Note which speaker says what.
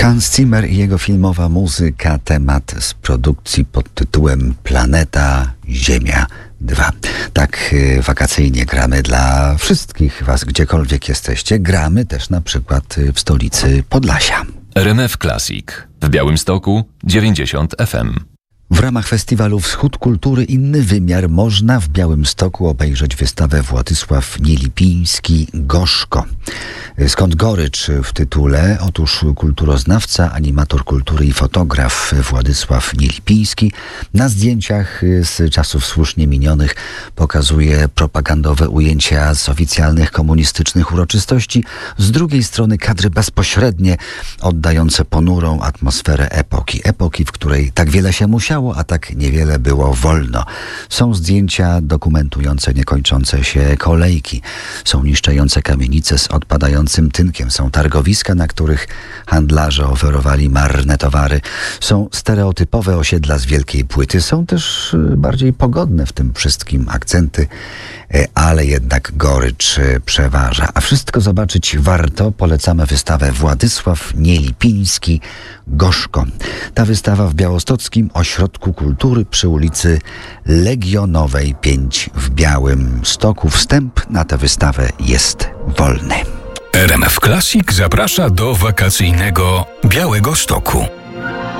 Speaker 1: Hans Zimmer i jego filmowa muzyka, temat z produkcji pod tytułem Planeta Ziemia 2. Tak wakacyjnie gramy dla wszystkich was, gdziekolwiek jesteście. Gramy też na przykład w stolicy Podlasia.
Speaker 2: RMF Classic w Białymstoku 90 FM.
Speaker 1: W ramach festiwalu Wschód Kultury Inny Wymiar można w Białymstoku obejrzeć wystawę Władysław Nielipiński „Gorzko”. Skąd gorycz w tytule? Otóż kulturoznawca, animator kultury i fotograf Władysław Nielipiński na zdjęciach z czasów słusznie minionych pokazuje propagandowe ujęcia z oficjalnych komunistycznych uroczystości. Z drugiej strony kadry bezpośrednie, oddające ponurą atmosferę epoki, w której tak wiele się musiało, a tak niewiele było wolno. Są zdjęcia dokumentujące niekończące się kolejki. Są niszczejące kamienice z odpadającym tynkiem. Są targowiska, na których handlarze oferowali marne towary. Są stereotypowe osiedla z wielkiej płyty. Są też bardziej pogodne w tym wszystkim akcenty, ale jednak gorycz przeważa. A wszystko zobaczyć warto. Polecamy wystawę Władysław Nielipiński „Gorzko”. Ta wystawa w Białostockim Ośrodku Kultury przy ulicy Legionowej 5 w Białymstoku. Wstęp na tę wystawę jest wolny.
Speaker 3: RMF Classic zaprasza do wakacyjnego Białegostoku.